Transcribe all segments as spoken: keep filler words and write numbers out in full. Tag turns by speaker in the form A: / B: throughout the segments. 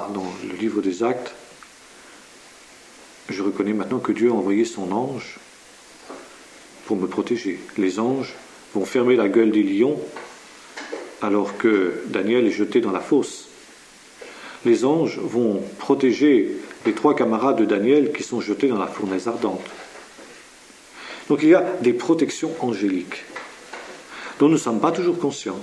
A: voit dans le livre des Actes, je reconnais maintenant que Dieu a envoyé son ange pour me protéger. Les anges vont fermer la gueule des lions alors que Daniel est jeté dans la fosse. Les anges vont protéger les trois camarades de Daniel qui sont jetés dans la fournaise ardente. Donc il y a des protections angéliques dont nous ne sommes pas toujours conscients.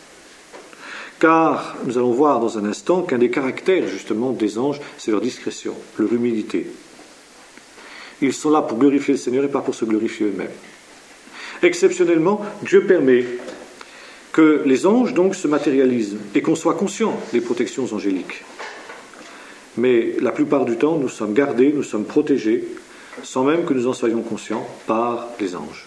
A: Car nous allons voir dans un instant qu'un des caractères justement des anges, c'est leur discrétion, leur humilité. Ils sont là pour glorifier le Seigneur et pas pour se glorifier eux-mêmes. Exceptionnellement, Dieu permet que les anges donc se matérialisent et qu'on soit conscient des protections angéliques. Mais la plupart du temps, nous sommes gardés, nous sommes protégés, sans même que nous en soyons conscients, par les anges.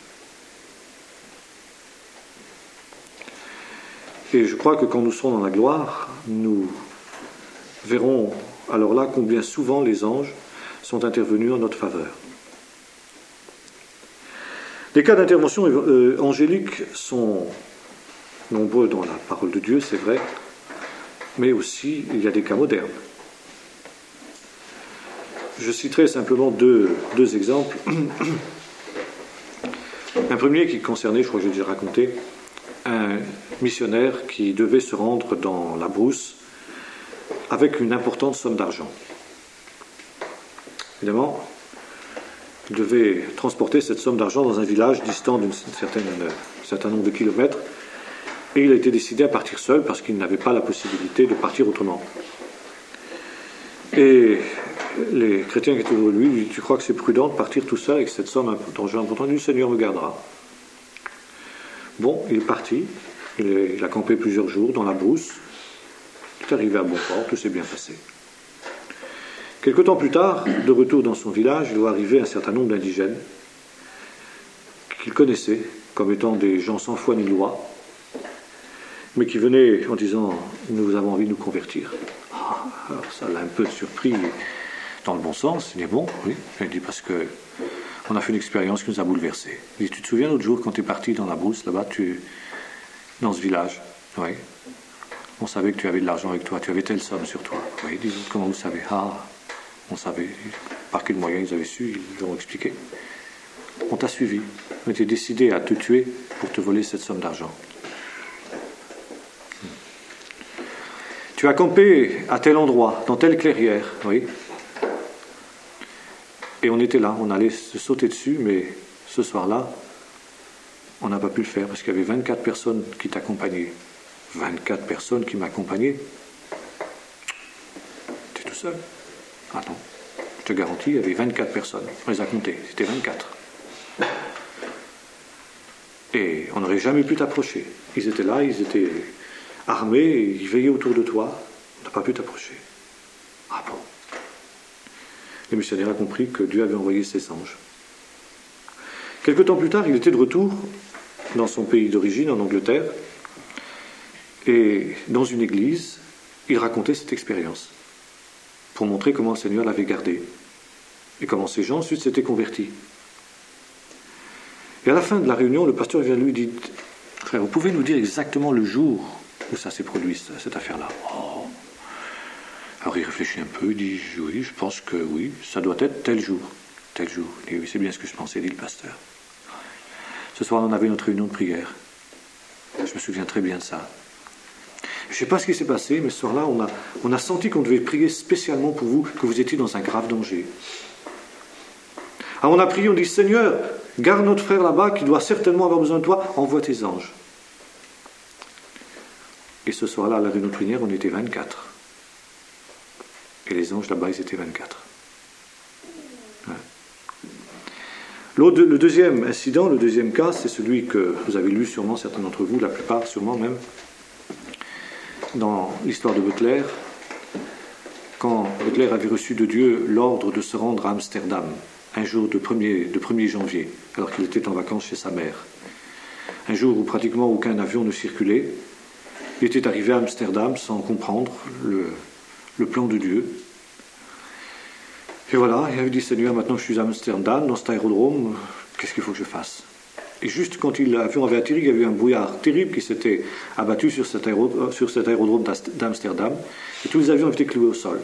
A: Et je crois que quand nous serons dans la gloire, nous verrons alors là combien souvent les anges sont intervenus en notre faveur. Les cas d'intervention euh, angélique sont nombreux dans la parole de Dieu, c'est vrai, mais aussi il y a des cas modernes. Je citerai simplement deux, deux exemples. Un premier qui concernait, je crois que j'ai déjà raconté, un missionnaire qui devait se rendre dans la brousse avec une importante somme d'argent. Évidemment, il devait transporter cette somme d'argent dans un village distant d'un certain nombre de kilomètres, et il a été décidé à partir seul parce qu'il n'avait pas la possibilité de partir autrement. Et les chrétiens qui étaient autour de lui lui disent: tu crois que c'est prudent de partir tout seul avec cette somme d'argent importante? Le Seigneur me gardera. Bon, il est parti, il, est, il a campé plusieurs jours dans la brousse, il est arrivé à bon port, tout s'est bien passé. Quelque temps plus tard, de retour dans son village, il voit arriver un certain nombre d'indigènes qu'il connaissait comme étant des gens sans foi ni loi, mais qui venaient en disant: nous avons envie de nous convertir. Ah, alors ça l'a un peu surpris, dans le bon sens. Il dit: bon, oui. Il dit: parce que on a fait une expérience qui nous a bouleversés. Il dit: tu te souviens l'autre jour quand tu es parti dans la brousse là-bas, tu... dans ce village? Oui. On savait que tu avais de l'argent avec toi, tu avais telle somme sur toi. Oui. Il dit: comment vous savez? Ah, on savait. Par quel moyen ils avaient su? Ils l'ont expliqué. On t'a suivi. On était décidé à te tuer pour te voler cette somme d'argent. Tu as campé à tel endroit, dans telle clairière, oui. Et on était là, on allait se sauter dessus, mais ce soir-là, on n'a pas pu le faire parce qu'il y avait vingt-quatre personnes qui t'accompagnaient. vingt-quatre personnes qui m'accompagnaient. Tu es tout seul? Ah non, je te garantis, il y avait vingt-quatre personnes. On les a comptées, c'était vingt-quatre. Et on n'aurait jamais pu t'approcher. Ils étaient là, ils étaient armés, ils veillaient autour de toi. On n'a pas pu t'approcher. Ah bon? Le missionnaire a compris que Dieu avait envoyé ses anges. Quelque temps plus tard, il était de retour dans son pays d'origine, en Angleterre, et dans une église, il racontait cette expérience pour montrer comment le Seigneur l'avait gardé et comment ces gens ensuite s'étaient convertis. Et à la fin de la réunion, le pasteur vient lui dire: frère, vous pouvez nous dire exactement le jour où ça s'est produit, cette affaire-là? Oh. Alors il réfléchit un peu, il dit: oui, je pense que oui, ça doit être tel jour. Tel jour. Et oui, c'est bien ce que je pensais, dit le pasteur. Ce soir, on avait notre réunion de prière. Je me souviens très bien de ça. Je ne sais pas ce qui s'est passé, mais ce soir-là, on a, on a senti qu'on devait prier spécialement pour vous, que vous étiez dans un grave danger. Alors on a prié, on dit: Seigneur, garde notre frère là-bas qui doit certainement avoir besoin de toi, envoie tes anges. Et ce soir-là, à la réunion de prière, on était vingt-quatre. Et les anges là-bas, ils étaient vingt-quatre. Ouais. L'autre, le deuxième incident, le deuxième cas, c'est celui que vous avez lu sûrement, certains d'entre vous, la plupart sûrement même, dans l'histoire de Butler, quand Butler avait reçu de Dieu l'ordre de se rendre à Amsterdam, un jour de premier janvier, alors qu'il était en vacances chez sa mère. Un jour où pratiquement aucun avion ne circulait, il était arrivé à Amsterdam sans comprendre le, le plan de Dieu. Et voilà, il avait dit: Seigneur, maintenant que je suis à Amsterdam, dans cet aérodrome, qu'est-ce qu'il faut que je fasse? Et juste quand l'avion avait atterri, il y avait eu un brouillard terrible qui s'était abattu sur cet aérodrome, sur cet aérodrome d'Amsterdam, et tous les avions avaient été cloués au sol.